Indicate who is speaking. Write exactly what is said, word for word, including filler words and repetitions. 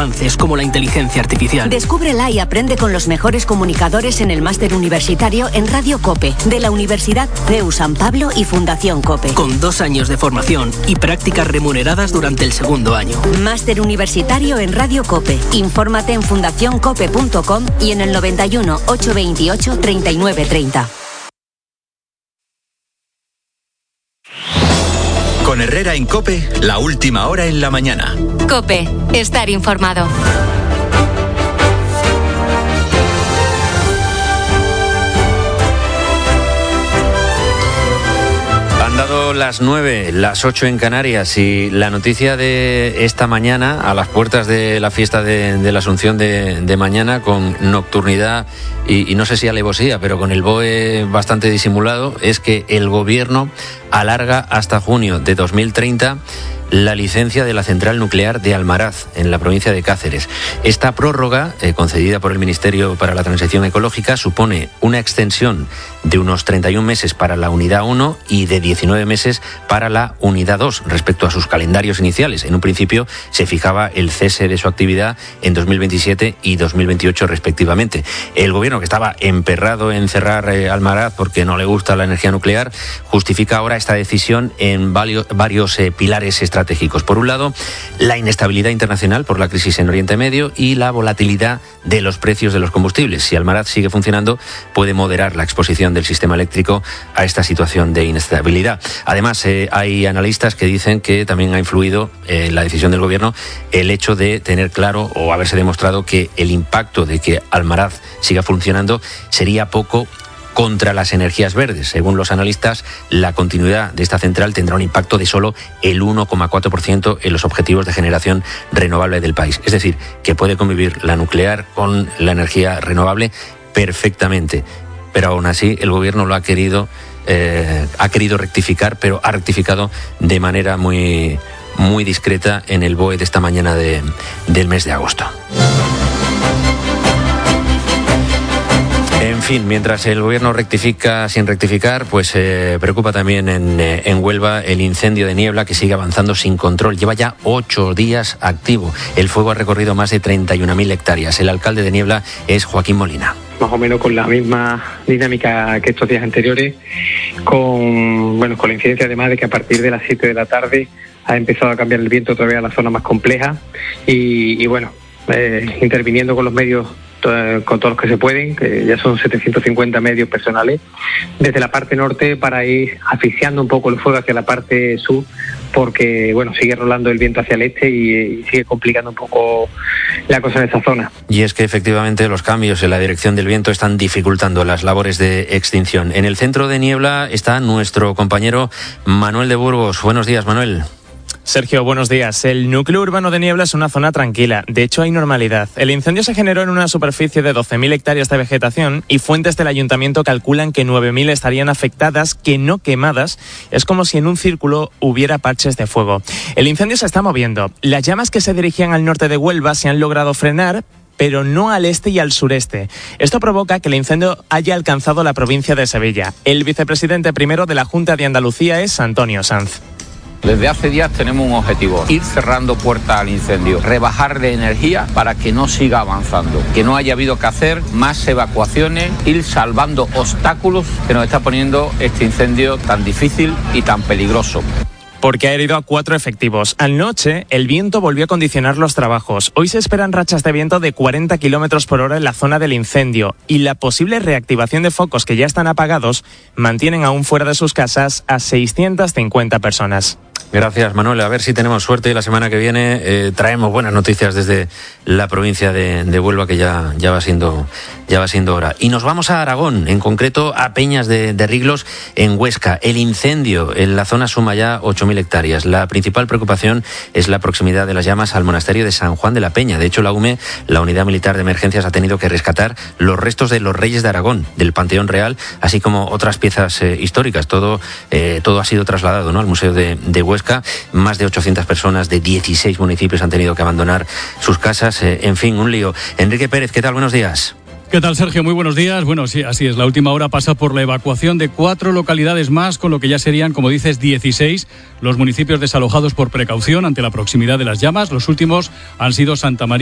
Speaker 1: avances como la inteligencia artificial.
Speaker 2: Descúbrela y aprende con los mejores comunicadores en el máster universitario en Radio COPE, de la Universidad C E U San Pablo y Fundación COPE.
Speaker 1: Con dos años de formación y prácticas remuneradas durante el segundo año.
Speaker 2: Máster universitario en Radio COPE. Infórmate en fundación cope punto com y en el noventa y uno, ochocientos veintiocho, treinta y nueve treinta.
Speaker 3: Con Herrera en COPE, la última hora en la mañana.
Speaker 4: COPE, estar informado.
Speaker 5: Han dado las nueve, las ocho en Canarias, y la noticia de esta mañana, a las puertas de la fiesta de, de la Asunción de, de mañana, con nocturnidad y, y no sé si alevosía, pero con el B O E bastante disimulado, es que el Gobierno alarga hasta junio de dos mil treinta la licencia de la central nuclear de Almaraz, en la provincia de Cáceres. Esta prórroga, eh, concedida por el Ministerio para la Transición Ecológica, supone una extensión de unos treinta y un meses para la unidad uno y de diecinueve meses para la unidad dos, respecto a sus calendarios iniciales. En un principio se fijaba el cese de su actividad en dos mil veintisiete y dos mil veintiocho respectivamente. El Gobierno, que estaba emperrado en cerrar eh, Almaraz porque no le gusta la energía nuclear, justifica ahora esta decisión en varios, varios eh, pilares estratégicos. Por un lado, la inestabilidad internacional por la crisis en Oriente Medio y la volatilidad de los precios de los combustibles. Si Almaraz sigue funcionando, puede moderar la exposición del sistema eléctrico a esta situación de inestabilidad. Además, eh, hay analistas que dicen que también ha influido en eh, la decisión del Gobierno el hecho de tener claro o haberse demostrado que el impacto de que Almaraz siga funcionando sería poco contra las energías verdes. Según los analistas, la continuidad de esta central tendrá un impacto de solo el uno coma cuatro por ciento en los objetivos de generación renovable del país. Es decir, que puede convivir la nuclear con la energía renovable perfectamente. Pero aún así el Gobierno lo ha querido, eh, ha querido rectificar, pero ha rectificado de manera muy, muy discreta en el B O E de esta mañana de, del mes de agosto. En fin, mientras el Gobierno rectifica sin rectificar, pues eh, preocupa también en, eh, en Huelva el incendio de niebla, que sigue avanzando sin control. Lleva ya ocho días activo. El fuego ha recorrido más de treinta y una mil hectáreas. El alcalde de Niebla es Joaquín Molina.
Speaker 6: Más o menos con la misma dinámica que estos días anteriores, con bueno con la incidencia además de que a partir de las siete de la tarde ha empezado a cambiar el viento otra vez a la zona más compleja y, y bueno, eh, interviniendo con los medios, con todos los que se pueden, que ya son setecientos cincuenta medios personales, desde la parte norte para ir asfixiando un poco el fuego hacia la parte sur, porque bueno, sigue rolando el viento hacia el este y, y sigue complicando un poco la cosa en esa zona.
Speaker 5: Y es que efectivamente los cambios en la dirección del viento están dificultando las labores de extinción. En el centro de Niebla está nuestro compañero Manuel de Burgos. Buenos días, Manuel.
Speaker 7: Sergio, buenos días. El núcleo urbano de Niebla es una zona tranquila. De hecho, hay normalidad. El incendio se generó en una superficie de doce mil hectáreas de vegetación y fuentes del ayuntamiento calculan que nueve mil estarían afectadas, que no quemadas. Es como si en un círculo hubiera parches de fuego. El incendio se está moviendo. Las llamas que se dirigían al norte de Huelva se han logrado frenar, pero no al este y al sureste. Esto provoca que el incendio haya alcanzado la provincia de Sevilla. El vicepresidente primero de la Junta de Andalucía es Antonio Sanz.
Speaker 8: Desde hace días tenemos un objetivo, ir cerrando puertas al incendio, rebajar de energía para que no siga avanzando, que no haya habido que hacer más evacuaciones, ir salvando obstáculos que nos está poniendo este incendio tan difícil y tan peligroso.
Speaker 7: Porque ha herido a cuatro efectivos. Anoche, el viento volvió a condicionar los trabajos. Hoy se esperan rachas de viento de cuarenta kilómetros por hora en la zona del incendio. Y la posible reactivación de focos que ya están apagados mantienen aún fuera de sus casas a seiscientas cincuenta personas.
Speaker 5: Gracias, Manuel. A ver si tenemos suerte y la semana que viene eh, traemos buenas noticias desde la provincia de, de Huelva, que ya, ya, va siendo, ya va siendo hora. Y nos vamos a Aragón, en concreto a Peñas de, de Riglos, en Huesca. El incendio en la zona suma ya ocho mil hectáreas. La principal preocupación es la proximidad de las llamas al monasterio de San Juan de la Peña. De hecho, la U M E, la Unidad Militar de Emergencias, ha tenido que rescatar los restos de los Reyes de Aragón, del Panteón Real, así como otras piezas eh, históricas. Todo, eh, todo ha sido trasladado, ¿no?, al Museo de, de Huesca. Más de ochocientas personas de dieciséis municipios han tenido que abandonar sus casas. Eh, en fin, un lío. Enrique Pérez, ¿qué tal? Buenos días.
Speaker 9: ¿Qué tal, Sergio? Muy buenos días. Bueno, sí, así es. La última hora pasa por la evacuación de cuatro localidades más, con lo que ya serían, como dices, dieciséis los municipios desalojados por precaución ante la proximidad de las llamas. Los últimos han sido Santa María